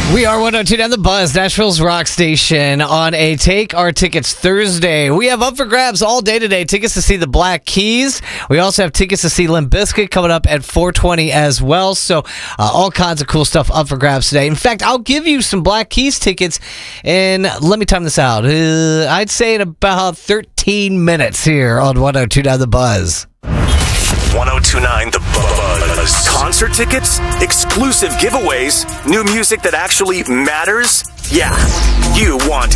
We are 102 The Buzz, Nashville's rock station, on a Take Our Tickets Thursday. We have up for grabs all day today. Tickets to see the Black Keys. We also have tickets to see Limp Bizkit coming up at 4:20 as well. So all kinds of cool stuff up for grabs today. In fact, I'll give you some Black Keys tickets in, let me time this out, I'd say in about 13 minutes here on 102 The Buzz. 1029 The Buzz. Concert tickets, exclusive giveaways, new music that actually matters. Yeah, you want